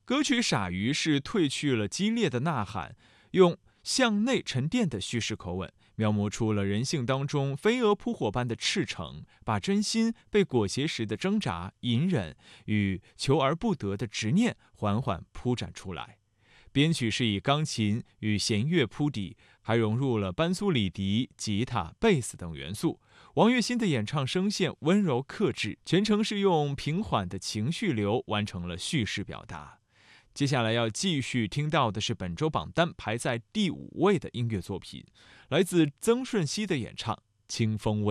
歌曲《傻鱼》是褪去了激烈的呐喊，用向内沉淀的叙事口吻，描摹出了人性当中飞蛾扑火般的赤诚，把真心被裹挟时的挣扎、隐忍与求而不得的执念缓缓铺展出来。编曲是以钢琴与弦乐铺底，还融入了班苏里笛、吉他、贝斯等元素。王栎鑫的演唱声线温柔克制，全程是用平缓的情绪流完成了叙事表达。接下来要继续听到的是本周榜单排在第5位的音乐作品，来自曾舜晞的演唱《清风微》。